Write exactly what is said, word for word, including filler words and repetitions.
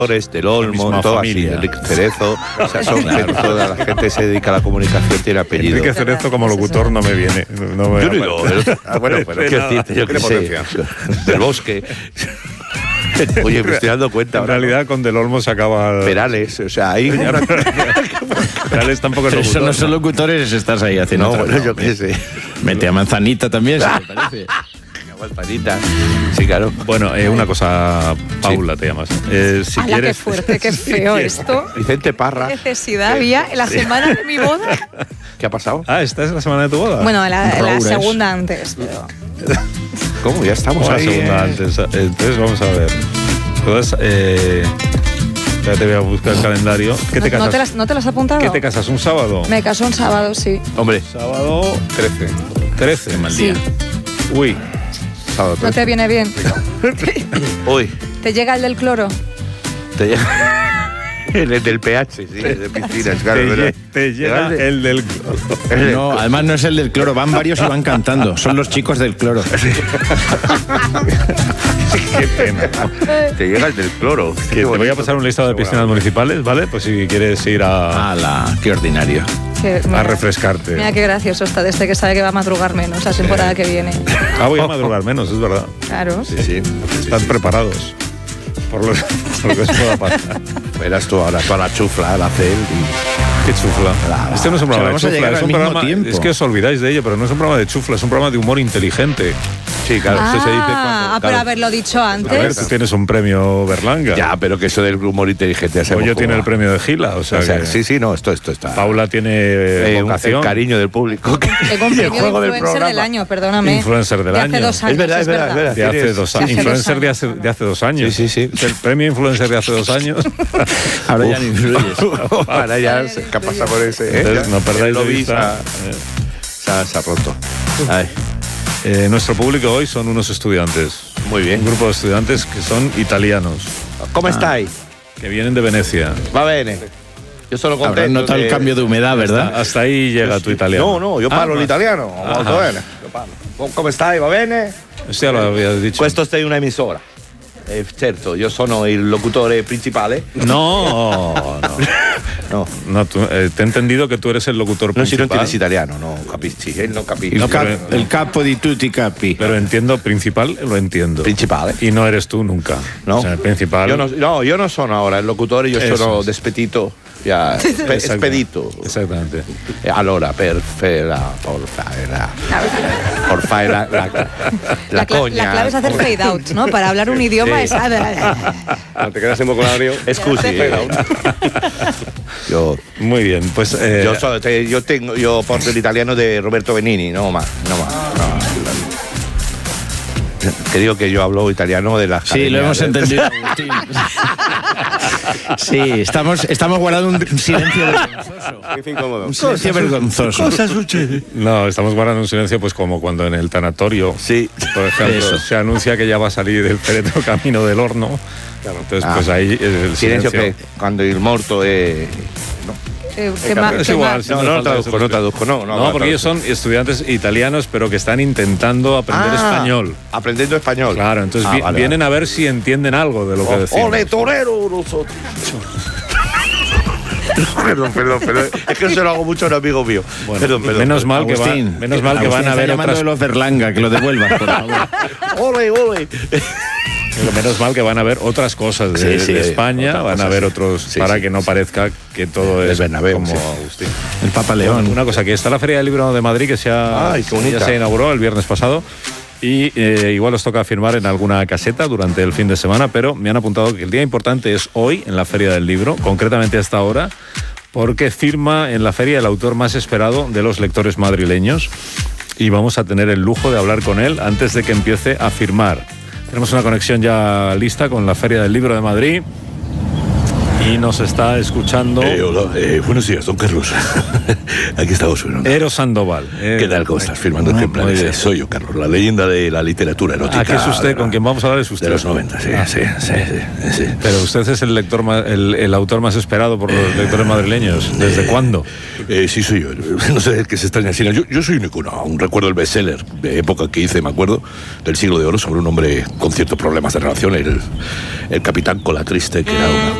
del Olmo, todo así, Enrique Cerezo, o sea, son claro. Toda la gente se dedica a la comunicación, tiene apellido. Enrique Cerezo como locutor no me viene. No me yo no digo, ah, bueno, pero quiero decirte, yo que sé, del Bosque. Oye, me estoy dando cuenta. En ahora, realidad, ¿no? Con Del Olmo se acaba... Perales, o sea, ahí... Perales tampoco es locutor. Eso no son locutores, estás ahí haciendo... No, bueno, yo qué sé. Mete a Manzanita también, si me parece. Manzanita. Sí, claro. Bueno, eh, una cosa, Paula, sí. Te llamas. Eh, si ¡Hala, quieres... qué fuerte, qué feo esto! Vicente Parra. ¿Qué necesidad había en la semana de mi boda? ¿Qué ha pasado? Ah, ¿esta es la semana de tu boda? Bueno, la, la segunda antes, pero... ¿Cómo? Ya estamos la ahí. La segunda eh. antes. Entonces, vamos a ver. Entonces, eh... ya te voy a buscar el calendario. ¿Qué te ¿No, casas? ¿No te las, ¿No te las has apuntado? ¿Qué te casas? ¿Un sábado? Me caso un sábado, sí. Hombre. Sábado trece. trece, mal sí. día. Uy. Sábado trece. ¿No te viene bien? Uy. ¿Te llega el del cloro? Te llega... El del pH, sí, de piscinas, claro. Te, ¿verdad? te llega el, el del cloro. No, además no es el del cloro, van varios y van cantando. Son los chicos del cloro. Qué pena. Te llega el del cloro. Que te voy a pasar un listado de piscinas municipales, ¿vale? Pues si quieres ir a... ¡Hala! ¡Qué ordinario! Que, mira, a refrescarte. Mira qué gracioso está desde que sabe que va a madrugar menos la temporada que viene. Ah, voy a madrugar menos, es verdad. Claro. Sí, sí. Están sí, preparados. Por lo, por lo que os pueda pasar. Verás tú ahora toda la chufla, la cel y... Qué chufla. La, este no es un programa o sea, de chufla, es un programa... tiempo. Es que os olvidáis de ello, pero no es un programa de chufla, es un programa de humor inteligente. Sí, claro, ah, eso se dice cuando... Ah, claro. pero haberlo dicho antes. A ver, tú tienes un premio Berlanga. Ya, pero que eso del humor inteligente... Oye, tiene el premio de Gila, o sea, o sea que... Sí, sí, no, esto, esto está... Paula tiene eh, vocación. El cariño del público. Tengo un premio de influencer del año, perdóname. Influencer del de año. Hace dos años, es verdad, es verdad. Es verdad. De hace dos años. Influencer de hace, de hace dos años. Sí, sí, sí. El premio influencer de hace dos años. Ahora ya no influyes. Ahora ya se ha pasado por ese... ¿eh? Entonces, no perdáis de vista. Se ha, se ha roto. Ay. Eh, nuestro público hoy son unos estudiantes. Muy bien. Un grupo de estudiantes que son italianos. ¿Cómo Ah. estáis? Que vienen de Venecia. Va bene. Yo sono Habrás contento. notado de... el cambio de humedad, ¿verdad? Hasta, hasta ahí llega tu italiano. No, no, yo parlo ah, l'italiano. Molto bene. Io parlo. Come stai? Va bene? Esto ya lo habías dicho. Questo è una emisora. Eh, certo, io sono il locutore principale. No, no. No, no tú, eh, te he entendido que tú eres el locutor no, si principal. non tienes italiano, no capisci, él no capisce. El, cap, pero- el capo di tutti i capi. Pero entiendo, principal lo entiendo. Principale. Y no eres tú nunca. No, O sea, el principal. Io no, no, io non sono ora il locutore, io Eso sono es. despedito. Ya, spe- Exacto. spedito. Exactamente. E allora, per, per, la, por fare la, por fare la, la, la, La, cla- coña. la clave es hacer fade out, ¿no? Para hablar un idioma Sí. es... No te quedas en vocabulario. Scusi. Yo, Muy bien, pues. Eh, yo, so, te, yo, tengo, yo porto el italiano de Roberto Benigni, no más, no más. No. Te digo que yo hablo italiano de las Sí, lo hemos entendido, Agustín. Sí, estamos, estamos guardando un silencio vergonzoso. Un silencio vergonzoso. Cosa sucede? No, estamos guardando un silencio, pues como cuando en el tanatorio, Sí. por ejemplo, Eso. se anuncia que ya va a salir el féretro camino del horno. Entonces, Ah. pues ahí es el Silencio silencio. che quando il morto è... Eh, ¿qué más- Es qué igual, más? si No, hace no falta traduzco, eso, no traduzco, no, no, No, no porque ellos son estudiantes italianos, pero que están intentando aprender Ah, español. Aprendiendo español. Claro, entonces Ah, vi- vale, vienen vale. a ver si entienden algo de lo que decimos. ¡Ole, torero! Nosotros. Perdón, perdón, perdón. Es que eso lo hago mucho a un amigo mío. Bueno, perdón, perdón. menos mal que, va, Agustín, menos mal que Agustín, van a está ver llamando otras de los Berlanga, que lo devuelvas, por favor. ¡Ole, ole! menos mal que van a ver otras cosas de, Sí, sí, de España, otras van a cosas, ver sí. otros Sí, para sí, que no sí. parezca que todo Del es Bernabéu, como sí. Agustín. El Papa León. Una cosa, que está la Feria del Libro de Madrid que se ha, Ay, qué bonita. ya se inauguró el viernes pasado y eh, igual os toca firmar en alguna caseta durante el fin de semana, pero me han apuntado que el día importante es hoy en la Feria del Libro, concretamente a esta hora, porque firma en la feria el autor más esperado de los lectores madrileños y vamos a tener el lujo de hablar con él antes de que empiece a firmar. Tenemos una conexión ya lista con la Feria del Libro de Madrid. y nos está escuchando. Eh, hola, eh, buenos días, don Carlos. Aquí estamos. Eros Sandoval. Eh, ¿Qué tal? ¿Cómo estás? Firmando ejemplares. Soy yo, Carlos, la leyenda de la literatura erótica. Aquí es usted, con quien vamos a hablar es usted. De los noventa, sí, ah, sí, sí, sí, sí. Pero usted es el lector, el, el autor más esperado por los lectores madrileños. ¿Desde eh, cuándo? Eh, sí, soy yo. No sé qué se extraña así. Yo, yo soy un icono. Un recuerdo el bestseller de época que hice, me acuerdo, del Siglo de Oro, sobre un hombre con ciertos problemas de relación, el, el capitán Cola Triste, que era una